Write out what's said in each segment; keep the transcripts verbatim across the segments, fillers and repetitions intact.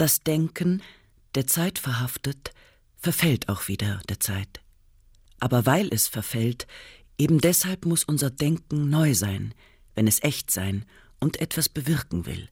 Das Denken, der Zeit verhaftet, verfällt auch wieder der Zeit. Aber weil es verfällt, eben deshalb muss unser Denken neu sein, wenn es echt sein und etwas bewirken will.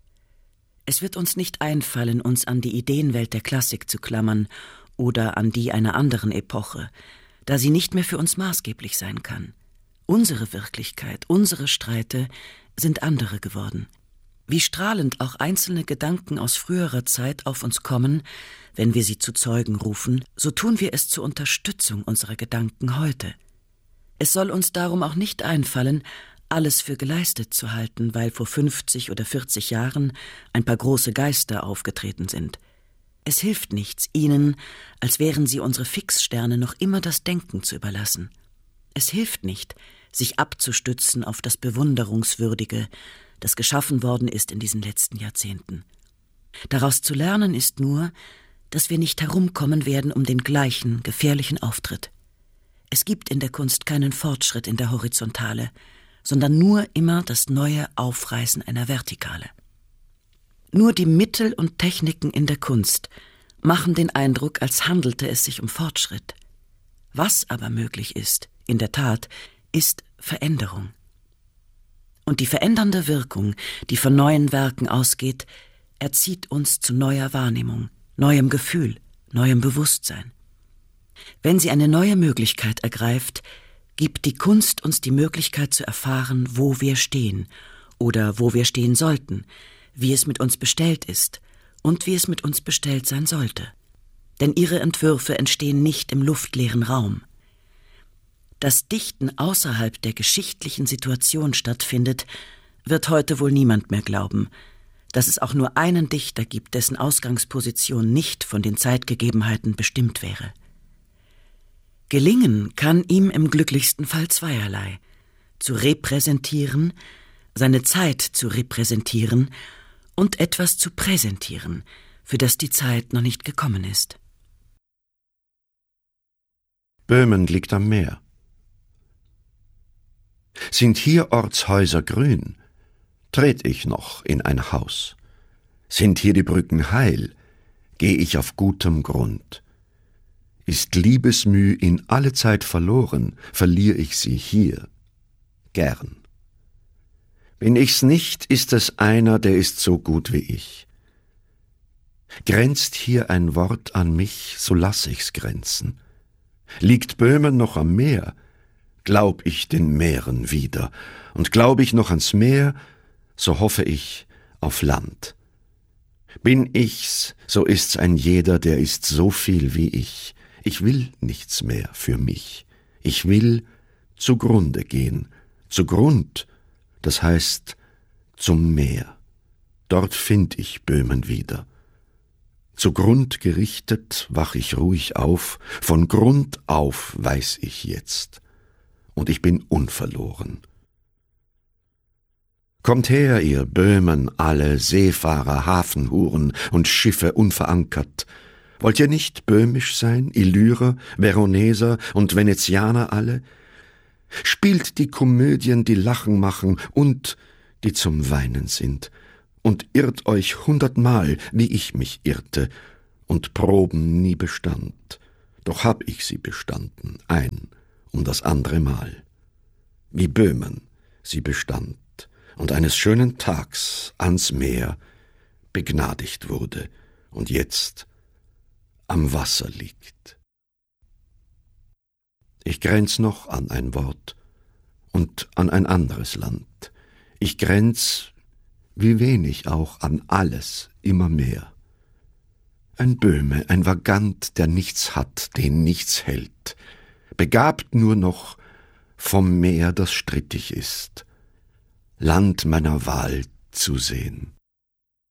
Es wird uns nicht einfallen, uns an die Ideenwelt der Klassik zu klammern oder an die einer anderen Epoche, da sie nicht mehr für uns maßgeblich sein kann. Unsere Wirklichkeit, unsere Streite sind andere geworden. Wie strahlend auch einzelne Gedanken aus früherer Zeit auf uns kommen, wenn wir sie zu Zeugen rufen, so tun wir es zur Unterstützung unserer Gedanken heute. Es soll uns darum auch nicht einfallen, alles für geleistet zu halten, weil vor fünfzig oder vierzig Jahren ein paar große Geister aufgetreten sind. Es hilft nichts, ihnen, als wären sie unsere Fixsterne, noch immer das Denken zu überlassen. Es hilft nicht, sich abzustützen auf das Bewunderungswürdige, das geschaffen worden ist in diesen letzten Jahrzehnten. Daraus zu lernen ist nur, dass wir nicht herumkommen werden um den gleichen gefährlichen Auftritt. Es gibt in der Kunst keinen Fortschritt in der Horizontale, sondern nur immer das neue Aufreißen einer Vertikale. Nur die Mittel und Techniken in der Kunst machen den Eindruck, als handelte es sich um Fortschritt. Was aber möglich ist, in der Tat, ist Veränderung. Und die verändernde Wirkung, die von neuen Werken ausgeht, erzieht uns zu neuer Wahrnehmung, neuem Gefühl, neuem Bewusstsein. Wenn sie eine neue Möglichkeit ergreift, gibt die Kunst uns die Möglichkeit zu erfahren, wo wir stehen oder wo wir stehen sollten, wie es mit uns bestellt ist und wie es mit uns bestellt sein sollte. Denn ihre Entwürfe entstehen nicht im luftleeren Raum. Dass Dichten außerhalb der geschichtlichen Situation stattfindet, wird heute wohl niemand mehr glauben. Dass es auch nur einen Dichter gibt, dessen Ausgangsposition nicht von den Zeitgegebenheiten bestimmt wäre. Gelingen kann ihm im glücklichsten Fall zweierlei: zu repräsentieren, seine Zeit zu repräsentieren und etwas zu präsentieren, für das die Zeit noch nicht gekommen ist. Böhmen liegt am Meer. Sind hier Ortshäuser grün, tret ich noch in ein Haus. Sind hier die Brücken heil, geh ich auf gutem Grund. Ist Liebesmüh in alle Zeit verloren, verlier ich sie hier gern. Bin ich's nicht, ist es einer, der ist so gut wie ich. Grenzt hier ein Wort an mich, so lass ich's grenzen. Liegt Böhmen noch am Meer, glaub ich den Meeren wieder, und glaub ich noch ans Meer, so hoffe ich auf Land. Bin ich's, so ist's ein jeder, der ist so viel wie ich. Ich will nichts mehr für mich. Ich will zugrunde gehen. Zugrund, das heißt zum Meer. Dort find ich Böhmen wieder. Zugrund gerichtet wach ich ruhig auf, von Grund auf weiß ich jetzt. Und ich bin unverloren. Kommt her, ihr Böhmen alle, Seefahrer, Hafenhuren und Schiffe unverankert. Wollt ihr nicht böhmisch sein, Illyrer, Veroneser und Venezianer alle? Spielt die Komödien, die Lachen machen und die zum Weinen sind, und irrt euch hundertmal, wie ich mich irrte, und Proben nie bestand. Doch hab ich sie bestanden, ein um das andere Mal. Wie Böhmen sie bestand und eines schönen Tags ans Meer begnadigt wurde und jetzt am Wasser liegt. Ich grenz noch an ein Wort und an ein anderes Land. Ich grenz, wie wenig auch, an alles immer mehr. Ein Böhme, ein Vagant, der nichts hat, den nichts hält, begabt nur noch vom Meer, das strittig ist, Land meiner Wahl zu sehen.